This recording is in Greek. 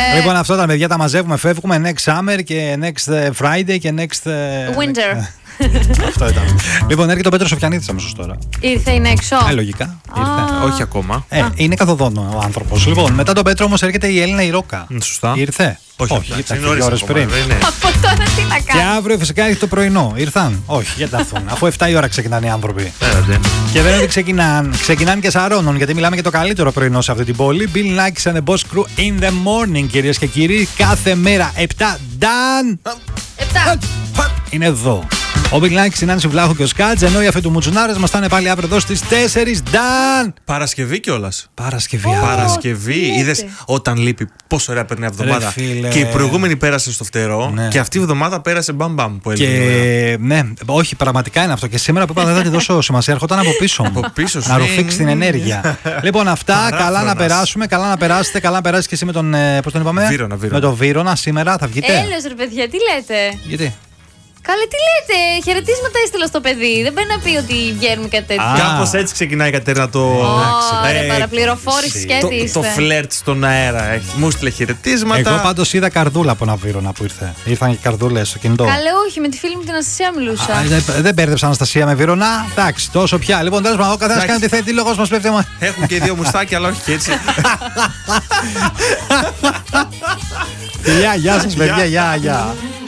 Λοιπόν, αυτό τα παιδιά τα μαζεύουμε, φεύγουμε. Next summer και next Friday και next winter. Αυτό ήταν. Λοιπόν, έρχεται ο Πέτρος Σοφιανίδης αμέσως τώρα. Ήρθε, είναι έξω. Λογικά. Ήρθε. Όχι ακόμα. Είναι καθοδόν ο άνθρωπος. Λοιπόν, μετά τον Πέτρο όμως έρχεται η Έλληνα η Ρόκα. Σωστά. Ήρθε. Όχι, ήταν 2 ώρες πριν. Από τώρα τι να Και κάνω. αύριο φυσικά έχει το πρωινό. Ήρθαν. Όχι, γιατί θα έρθουν. Αφού 7 η ώρα ξεκινάνε οι άνθρωποι. Πέρατε. Και δεν είναι ότι ξεκινάνε και σαρώνουν, γιατί μιλάμε για το καλύτερο πρωινό σε αυτή την πόλη. Bill Nackis and the Boss Crew in the morning, κυρίες και κύριοι. Κάθε μέρα 7. Done! 7. Είναι εδώ. Ο Bill Nackis, η Νάνση Βλάχου και ο Σκάτζ, ενώ οι αφέτου Μουτσουνάρες μας θα είναι πάλι αύριο εδώ στις 4. Done! Παρασκευή κιόλας. Παρασκευή. Παρασκευή. Είδες όταν λείπει πόσο ωραία παίρνει η εβδομάδα. Και η προηγούμενη πέρασε στο φτερό. Ναι. Και αυτή η εβδομάδα πέρασε μπαμ που έλεγε. Και ναι, όχι, πραγματικά είναι αυτό. Και σήμερα που είπα δεν θα τη δώσω σημασία, έρχονταν από πίσω μου. Από πίσω σου. Να ρουφήξει την ενέργεια. Λοιπόν, αυτά. Καλά να περάσουμε, καλά να περάσετε. Καλά να περάσει και εσύ με τον. Πώς τον είπαμε? Βύρωνα. Με τον Βύρωνα σήμερα θα βγείτε. Έλεος ρε παιδιά, τι λέτε. Γιατί? Καλέ, τι λέτε. Χαιρετίσματα έστειλα στο παιδί. Δεν πρέπει να πει ότι βγαίνουμε κάτι τέτοιο. Κάπως έτσι ξεκινάει η Κατερίνα το. Ωραία, παραπληροφόρηση σκέτη. Το φλερτ στον αέρα. Μου στείλε χαιρετίσματα. Εγώ πάντως είδα καρδούλα από ένα Βύρωνα που ήρθε. Ήρθαν και καρδούλες στο κινητό. Καλέ, όχι, με τη φίλη μου την Αναστασία μιλούσα. Δεν μπέρδεψα Αναστασία με Βύρωνα. Εντάξει, τόσο πια. Λοιπόν, τέλος πάντων, ο καθένας κάνει τι θέλει, τι λόγος μας πέφτει. Έχουν και 2 μουστάκια, αλλά όχι και έτσι. Γεια σας, παιδιά, γεια.